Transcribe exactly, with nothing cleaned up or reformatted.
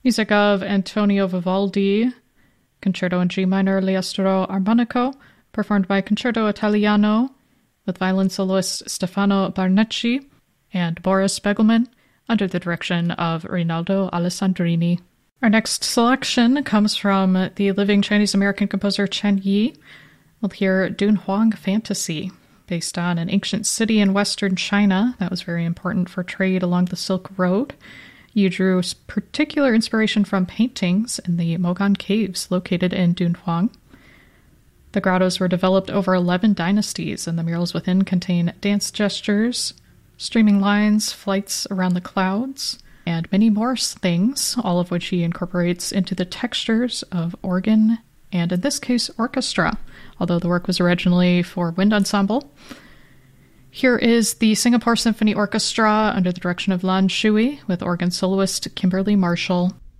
Music of Antonio Vivaldi, Concerto in G minor Leestro Armonico, performed by Concerto Italiano, with violin soloist Stefano Barnecci and Boris Begelman, under the direction of Rinaldo Alessandrini. Our next selection comes from the living Chinese-American composer Chen Yi. We'll hear Dunhuang Fantasy, based on an ancient city in western China that was very important for trade along the Silk Road. Yi drew particular inspiration from paintings in the Mogan Caves located in Dunhuang. The grottos were developed over eleven dynasties, and the murals within contain dance gestures, streaming lines, flights around the clouds, and many more things, all of which he incorporates into the textures of organ and, in this case, orchestra, although the work was originally for wind ensemble. Here is the Singapore Symphony Orchestra under the direction of Lan Shui, with organ soloist Kimberly Marshall.